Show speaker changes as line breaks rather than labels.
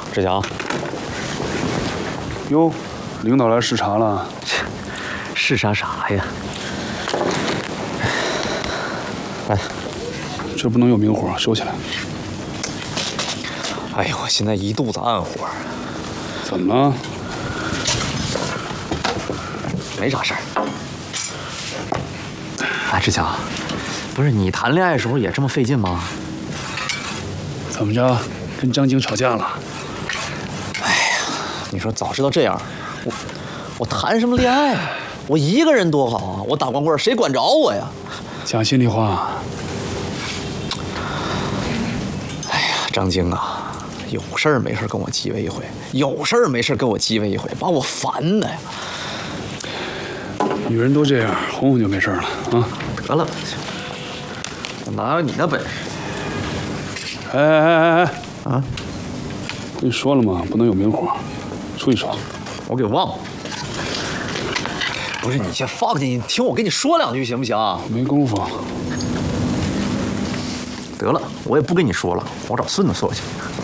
志强，
哟，领导来视察了。
视察啥呀？来，
这不能有明火，收起来。
哎呦，我现在一肚子暗火。
怎么了？
没啥事儿。哎，志强，不是你谈恋爱的时候也这么费劲吗？
怎么着，跟张晶吵架了？
哎呀，你说早知道这样，我谈什么恋爱啊？我一个人多好啊！我打光棍，谁管着我呀？
讲心里话。
哎呀，张晶啊，有事儿没事跟我激为一回，有事儿没事跟我激为一回，把我烦的呀！
女人都这样，哄哄就没事了啊。
得了，我哪有你那本事？
哎！
啊！
跟你说了吗？不能有明火，出去说。
我给忘了。不是你先放进去，听我跟你说两句行不行？
没功夫。
得了，我也不跟你说了，我找孙子说去。